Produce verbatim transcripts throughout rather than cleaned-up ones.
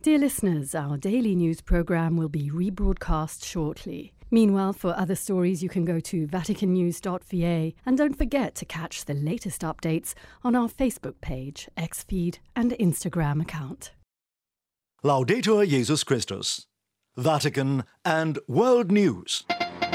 Dear listeners, our daily news programme will be rebroadcast shortly. Meanwhile, for other stories, you can go to vatican news dot v a and don't forget to catch the latest updates on our Facebook page, X-Feed and Instagram account. Laudetur Jesus Christus. Vatican and World News.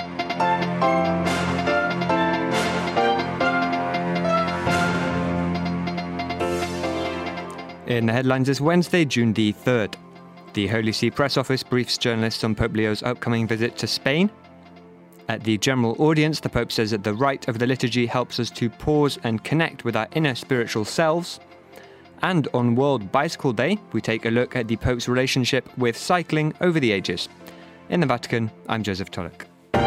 In the headlines this Wednesday, June the third. The Holy See Press Office briefs journalists on Pope Leo's upcoming visit to Spain. At the general audience, the Pope says that the rite of the liturgy helps us to pause and connect with our inner spiritual selves. And on World Bicycle Day, we take a look at the Pope's relationship with cycling over the ages. In the Vatican, I'm Joseph Tulloch.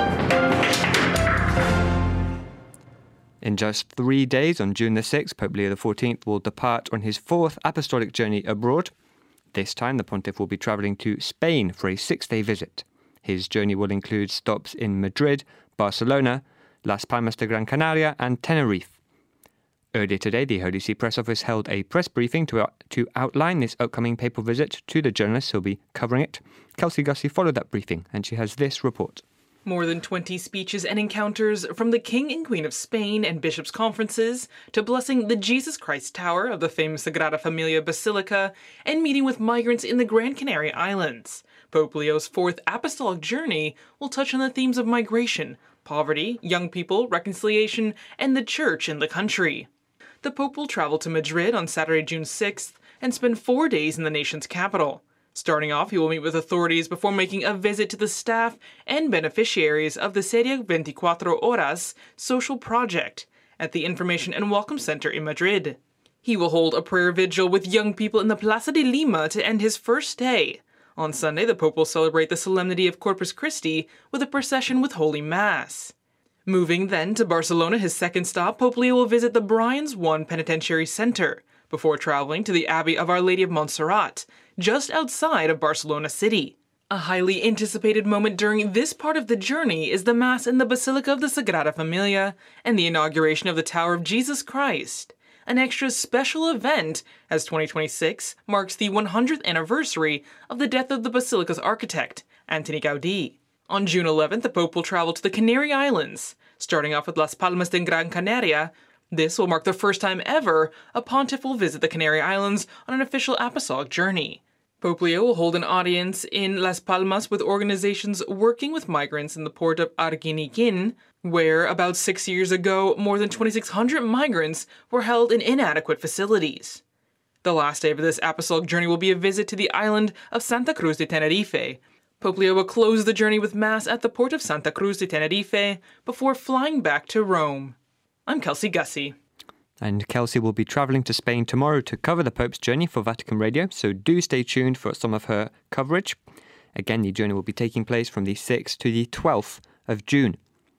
In just three days, on June the sixth, Pope Leo the fourteenth will depart on his fourth apostolic journey abroad. This time, the pontiff will be travelling to Spain for a six-day visit. His journey will include stops in Madrid, Barcelona, Las Palmas de Gran Canaria and Tenerife. Earlier today, the Holy See Press Office held a press briefing to, to outline this upcoming papal visit to the journalists who'll be covering it. Kelsey Gussie followed that briefing, and she has this report. More than twenty speeches and encounters from the King and Queen of Spain and bishops' conferences to blessing the Jesus Christ Tower of the famous Sagrada Familia Basilica and meeting with migrants in the Gran Canaria Islands. Pope Leo's fourth apostolic journey will touch on the themes of migration, poverty, young people, reconciliation, and the church in the country. The Pope will travel to Madrid on Saturday, June sixth, and spend four days in the nation's capital. Starting off, he will meet with authorities before making a visit to the staff and beneficiaries of the Serie twenty-four Horas social project at the Information and Welcome Center in Madrid. He will hold a prayer vigil with young people in the Plaza de Lima to end his first day. On Sunday, the Pope will celebrate the solemnity of Corpus Christi with a procession with Holy Mass. Moving then to Barcelona, his second stop, Pope Leo will visit the Brians one Penitentiary Center before traveling to the Abbey of Our Lady of Montserrat, just outside of Barcelona City. A highly anticipated moment during this part of the journey is the Mass in the Basilica of the Sagrada Familia and the inauguration of the Tower of Jesus Christ, an extra special event as twenty twenty-six marks the one hundredth anniversary of the death of the Basilica's architect, Antoni Gaudí. On June eleventh, the Pope will travel to the Canary Islands, starting off with Las Palmas de Gran Canaria. This will mark the first time ever a pontiff will visit the Canary Islands on an official apostolic journey. Pope Leo will hold an audience in Las Palmas with organizations working with migrants in the port of Arguineguín, where about six years ago, more than twenty-six hundred migrants were held in inadequate facilities. The last day of this apostolic journey will be a visit to the island of Santa Cruz de Tenerife. Pope Leo will close the journey with Mass at the port of Santa Cruz de Tenerife before flying back to Rome. I'm Kelsey Gussie. And Kelsey will be travelling to Spain tomorrow to cover the Pope's journey for Vatican Radio, so do stay tuned for some of her coverage. Again, the journey will be taking place from the sixth to the twelfth of June.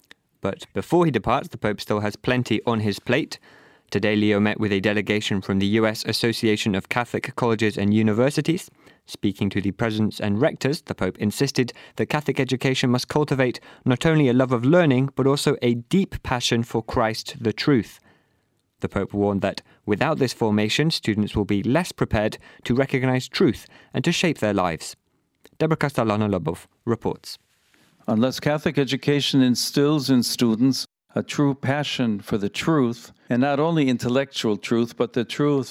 But before he departs, the Pope still has plenty on his plate. Today, Leo met with a delegation from the U S Association of Catholic Colleges and Universities. Speaking to the presidents and rectors, the Pope insisted that Catholic education must cultivate not only a love of learning, but also a deep passion for Christ, the truth. The Pope warned that without this formation, students will be less prepared to recognize truth and to shape their lives. Deborah Castellano-Lobov reports. Unless Catholic education instills in students a true passion for the truth, and not only intellectual truth, but the truth